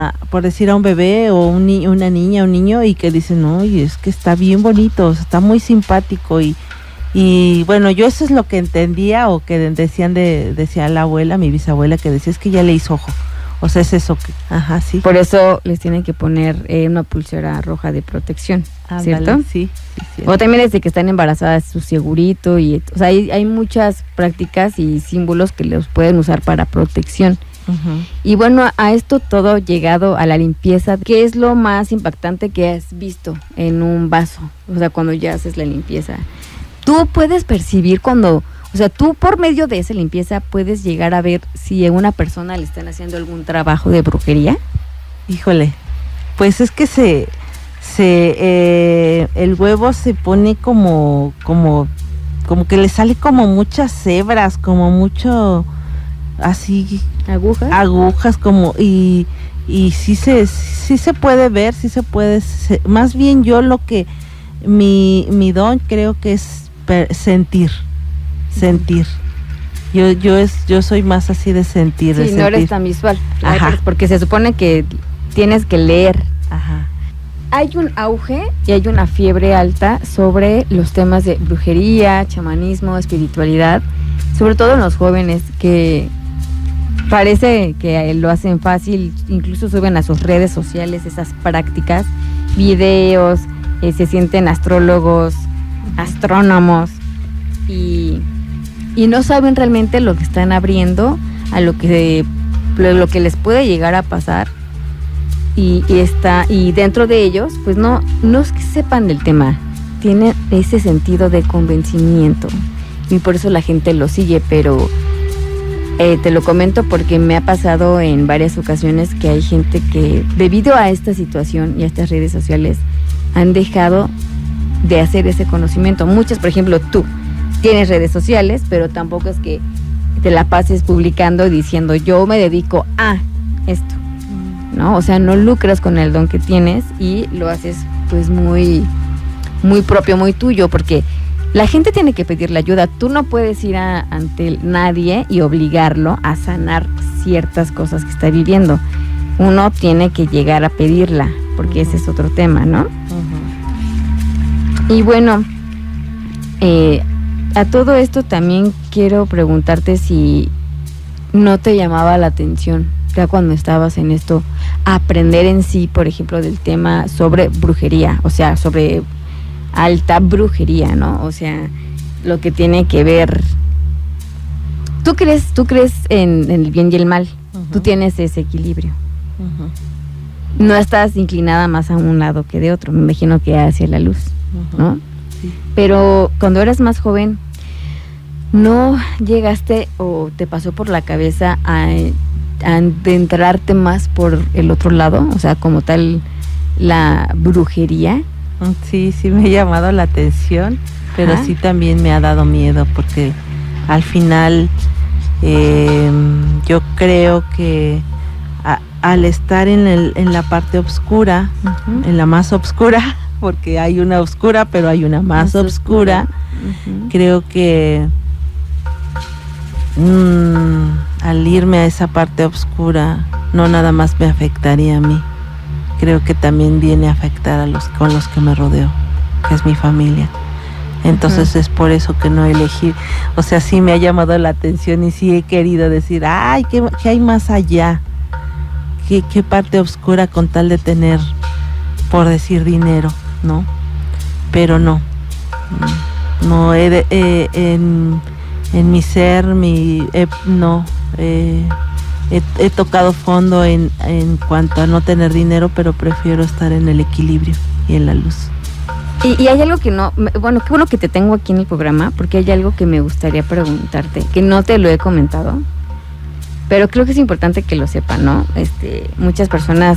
por decir a un bebé o una niña, un niño, y que dicen, no, y es que está bien bonito, o sea, está muy simpático, y bueno, yo eso es lo que entendía, o que decía la abuela, mi bisabuela, que decía, es que ya le hizo ojo, o sea, es eso que, ajá, sí. Por eso les tienen que poner una pulsera roja de protección, ¿cierto? Vale, sí. O también desde que están embarazadas su segurito, o sea, hay muchas prácticas y símbolos que los pueden usar para protección. Uh-huh. Y bueno, a esto todo llegado a la limpieza, ¿qué es lo más impactante que has visto en un vaso? O sea, cuando ya haces la limpieza, tú puedes percibir o sea, tú por medio de esa limpieza puedes llegar a ver si a una persona le están haciendo algún trabajo de brujería. Híjole, pues es que el huevo se pone como que le sale como muchas hebras, como mucho así agujas como y sí se puede ver, sí se puede, más bien yo lo que mi don creo que es sentir. Yo soy más así de sentir. Sí, de sentir. No eres tan visual. Ajá. Porque se supone que tienes que leer. Ajá. Hay un auge y hay una fiebre alta sobre los temas de brujería, chamanismo, espiritualidad, sobre todo en los jóvenes, que parece que lo hacen fácil, incluso suben a sus redes sociales esas prácticas, videos, se sienten astrólogos, astrónomos, y no saben realmente lo que están abriendo a lo que les puede llegar a pasar. Y dentro de ellos, pues no es que sepan del tema, tienen ese sentido de convencimiento y por eso la gente lo sigue, pero te lo comento porque me ha pasado en varias ocasiones que hay gente que, debido a esta situación y a estas redes sociales, han dejado de hacer ese conocimiento. Muchas, por ejemplo, tú tienes redes sociales, pero tampoco es que te la pases publicando y diciendo yo me dedico a esto, ¿no? O sea, no lucras con el don que tienes y lo haces pues muy, muy propio, muy tuyo, porque la gente tiene que pedirle ayuda. Tú no puedes ir ante nadie y obligarlo a sanar ciertas cosas que está viviendo. Uno tiene que llegar a pedirla, porque ese es otro tema, ¿no? Y bueno, a todo esto también quiero preguntarte si no te llamaba la atención, ya cuando estabas en esto, aprender en sí, por ejemplo, del tema sobre brujería, o sea, sobre alta brujería, ¿no? O sea, lo que tiene que ver. ¿Tú crees en el bien y el mal? Uh-huh. Tú tienes ese equilibrio. Uh-huh. No estás inclinada más a un lado que de otro, me imagino que hacia la luz, uh-huh, ¿no? Sí. Pero cuando eras más joven, ¿no llegaste o te pasó por la cabeza a adentrarte más por el otro lado? O sea, como tal, la brujería. Sí me ha llamado la atención, pero sí también me ha dado miedo, porque al final yo creo que al estar en la parte oscura, uh-huh, en la más oscura, porque hay una oscura, pero hay una más oscura, uh-huh, creo que al irme a esa parte oscura, no nada más me afectaría a mí, creo que también viene a afectar con los que me rodeo, que es mi familia. Entonces, uh-huh, es por eso que no elegí, o sea, sí me ha llamado la atención y sí he querido decir, ay, ¿qué hay más allá? ¿Qué parte oscura con tal de tener, por decir, dinero, ¿no? Pero no en mi ser, he tocado fondo en cuanto a no tener dinero, pero prefiero estar en el equilibrio y en la luz. Y hay algo que bueno, qué bueno que te tengo aquí en el programa, porque hay algo que me gustaría preguntarte, que no te lo he comentado, pero creo que es importante que lo sepan, ¿no? Muchas personas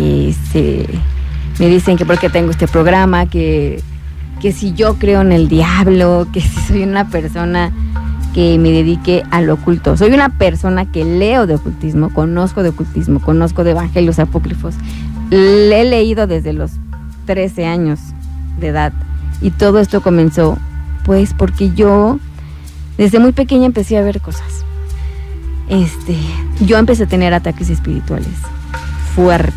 me dicen que porque tengo este programa, que si yo creo en el diablo, que si soy una persona que me dedique al oculto. Soy una persona que leo de ocultismo, conozco de evangelios apócrifos. Le he leído desde los 13 años de edad. Y todo esto comenzó, pues, porque yo desde muy pequeña empecé a ver cosas. Yo empecé a tener ataques espirituales fuerte.